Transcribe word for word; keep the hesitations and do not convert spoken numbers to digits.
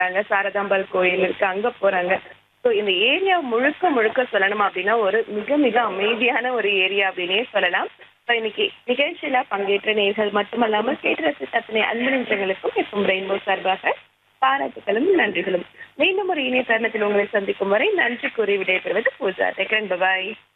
போறாங்க. சாரதாம்பாள் கோயில் இருக்கு. அங்க போறாங்க. ஸோ இந்த ஏரியா முழுக்க முழுக்க சொல்லணும் அப்டின்னா, ஒரு மிக மிக அமைதியான ஒரு ஏரியா அப்டின்னே சொல்லலாம். ஸோ இன்னைக்கு நிகழ்ச்சியில பங்கேற்ற நேயர்கள் மட்டுமல்லாமல் கேட்டு ரசித்த அத்தனை அன்பு நெஞ்சங்களுக்கும் எஃப்எம் ரெயின்போ சார்பாக பாராட்டுகளும், நன்றிகளும். மீண்டும் ஒரு இனிய தருணத்தில் உங்களை சந்திக்கும் வரை நன்றி கூறி விடைபெறுவது Pooja. Take care. Bye bye.